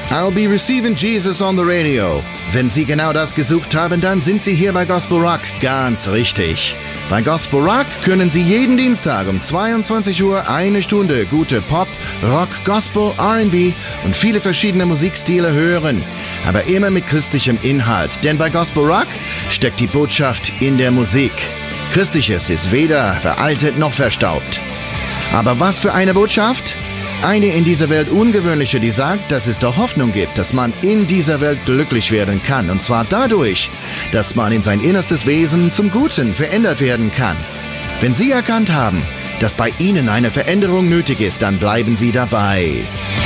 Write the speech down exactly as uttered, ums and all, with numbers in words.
I'll be receiving Jesus on the radio. Wenn Sie genau das gesucht haben, dann sind Sie hier bei Gospel Rock ganz richtig. Bei Gospel Rock können Sie jeden Dienstag um zweiundzwanzig Uhr eine Stunde gute Pop, Rock, Gospel, R and B und viele verschiedene Musikstile hören. Aber immer mit christlichem Inhalt, denn bei Gospel Rock steckt die Botschaft in der Musik. Christliches ist weder veraltet noch verstaubt. Aber was für eine Botschaft? Eine in dieser Welt ungewöhnliche, die sagt, dass es doch Hoffnung gibt, dass man in dieser Welt glücklich werden kann. Und zwar dadurch, dass man in sein innerstes Wesen zum Guten verändert werden kann. Wenn Sie erkannt haben, dass bei Ihnen eine Veränderung nötig ist, dann bleiben Sie dabei.